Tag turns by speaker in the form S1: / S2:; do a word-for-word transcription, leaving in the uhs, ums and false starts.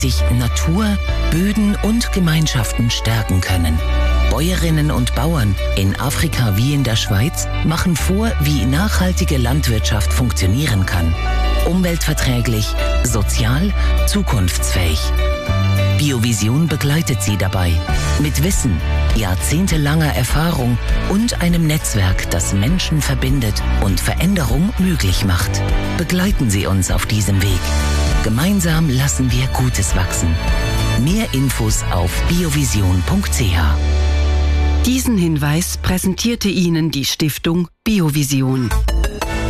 S1: sich Natur, Böden und Gemeinschaften stärken können. Bäuerinnen und Bauern in Afrika wie in der Schweiz machen vor, wie nachhaltige Landwirtschaft funktionieren kann. Umweltverträglich, sozial, zukunftsfähig. Biovision begleitet Sie dabei. Mit Wissen, jahrzehntelanger Erfahrung und einem Netzwerk, das Menschen verbindet und Veränderung möglich macht. Begleiten Sie uns auf diesem Weg. Gemeinsam lassen wir Gutes wachsen. Mehr Infos auf biovision punkt c h.
S2: Diesen Hinweis präsentierte Ihnen die Stiftung Biovision.